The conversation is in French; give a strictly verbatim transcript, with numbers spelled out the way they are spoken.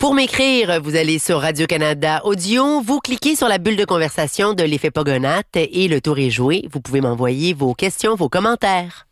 Pour m'écrire, vous allez sur Radio-Canada Audio, vous cliquez sur la bulle de conversation de l'effet Pogonatte et le tour est joué. Vous pouvez m'envoyer vos questions, vos commentaires.